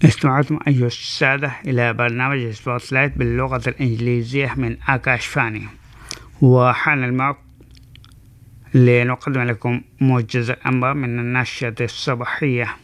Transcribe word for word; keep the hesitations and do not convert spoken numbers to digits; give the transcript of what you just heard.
استمعتم أيها السادة إلى برنامج سبوت لايت باللغة الإنجليزية من آكاشفاني، وحان الموقع لنقدم لكم موجز الأنباء من النشرة الصباحية.